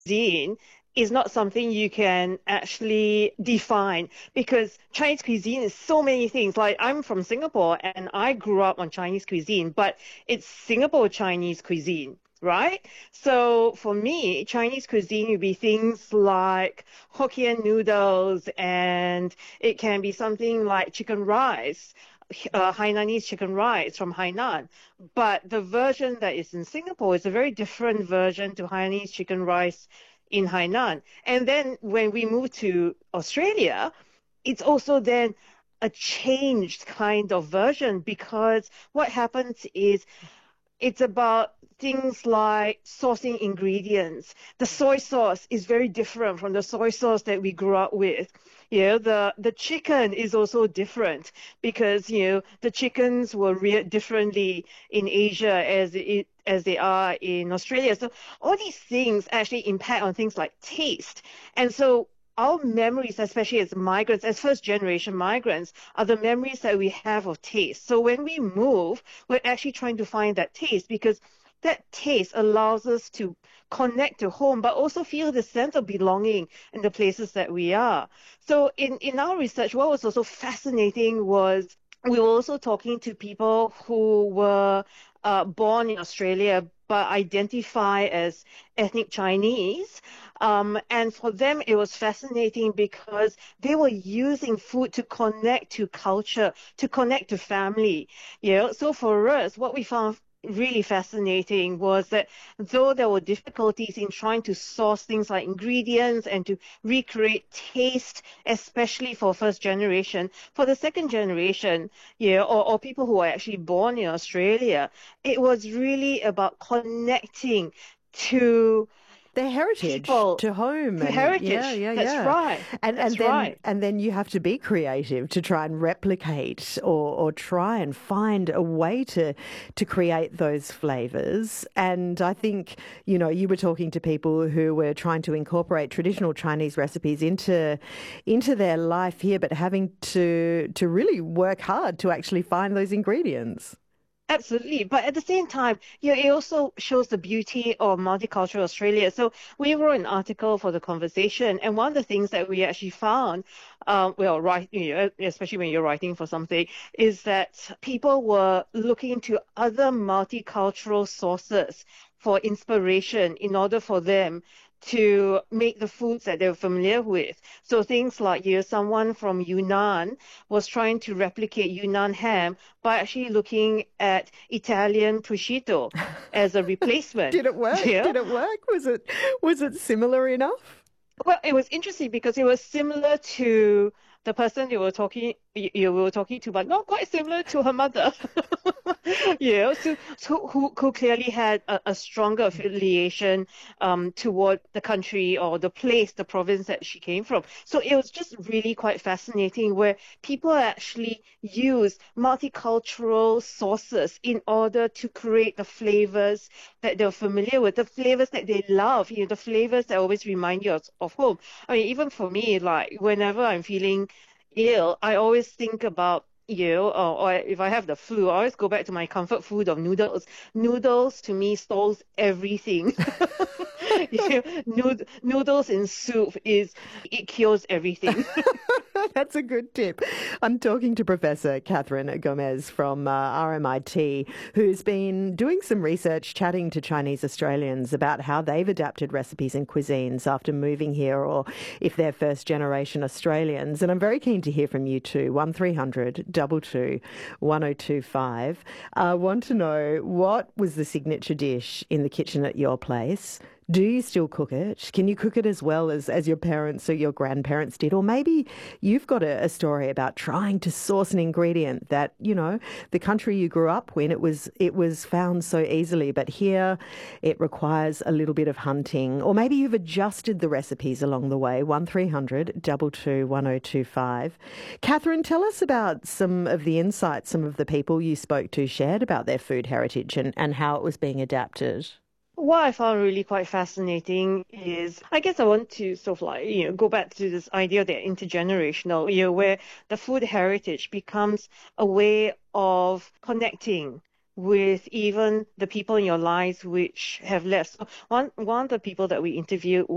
cuisine is not something you can actually define because Chinese cuisine is so many things. Like I'm from Singapore and I grew up on Chinese cuisine, but it's Singapore Chinese cuisine, right? So for me, Chinese cuisine would be things like Hokkien noodles, and it can be something like chicken rice, Hainanese chicken rice from Hainan. But the version that is in Singapore is a very different version to Hainanese chicken rice in Hainan. And then when we move to Australia, it's also then a changed kind of version because what happens is it's about things like sourcing ingredients. The soy sauce is very different from the soy sauce that we grew up with. The chicken is also different because the chickens were reared differently in Asia as they are in Australia. So all these things actually impact on things like taste. And so our memories, especially as migrants, as first generation migrants, are the memories that we have of taste. So when we move, we're actually trying to find that taste because that taste allows us to connect to home, but also feel the sense of belonging in the places that we are. So in our research, what was also fascinating was we were also talking to people who were born in Australia but identify as ethnic Chinese. And for them, it was fascinating because they were using food to connect to culture, to connect to family. So for us, what we found really fascinating was that though there were difficulties in trying to source things like ingredients and to recreate taste, especially for first generation, for the second generation, or people who are actually born in Australia, it was really about connecting to Their heritage people, to home, to and yeah, heritage. yeah, That's yeah. right. And That's right. then you have to be creative to try and replicate or try and find a way to create those flavors. And I think, you were talking to people who were trying to incorporate traditional Chinese recipes into their life here, but having to really work hard to actually find those ingredients. Absolutely. But at the same time, it also shows the beauty of multicultural Australia. So we wrote an article for the conversation, and one of the things that we actually found, especially when you're writing for something, is that people were looking to other multicultural sources for inspiration in order for them to make the foods that they're familiar with. So things like, someone from Yunnan was trying to replicate Yunnan ham by actually looking at Italian prosciutto as a replacement. Did it work? Yeah. Did it work? Was it similar enough? Well, it was interesting because it was similar to the person you were talking to, but not quite similar to her mother. So who clearly had a stronger affiliation toward the country or the place, the province that she came from. So it was just really quite fascinating where people actually use multicultural sources in order to create the flavors that they're familiar with, the flavors that they love, the flavors that always remind you of home. I mean, even for me, like whenever I'm feeling ill, I always think about or if I have the flu, I always go back to my comfort food of noodles. Noodles to me stores everything. Noodles in soup it cures everything. That's a good tip. I'm talking to Professor Catherine Gomez from RMIT, who's been doing some research chatting to Chinese Australians about how they've adapted recipes and cuisines after moving here or if they're first generation Australians. And I'm very keen to hear from you too. 1300 22 1025. I want to know, what was the signature dish in the kitchen at your place? Do you still cook it? Can you cook it as well as your parents or your grandparents did? Or maybe you've got a story about trying to source an ingredient that, the country you grew up in, it was found so easily, but here it requires a little bit of hunting. Or maybe you've adjusted the recipes along the way. 1300 22 1025. Catherine, tell us about some of the insights some of the people you spoke to shared about their food heritage and how it was being adapted. What I found really quite fascinating is, I guess I want to sort of like, go back to this idea that intergenerational, where the food heritage becomes a way of connecting with even the people in your lives which have left. So one of the people that we interviewed